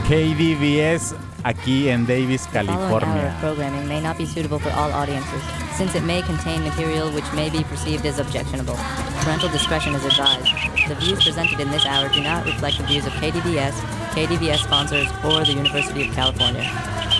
KDVS aquí en Davis, The following hour California. of programming may not be suitable for all audiences, since it may contain material which may be perceived as objectionable. Parental discretion is advised. The views presented in this hour do not reflect the views of KDVS, KDVS sponsors, or the University of California.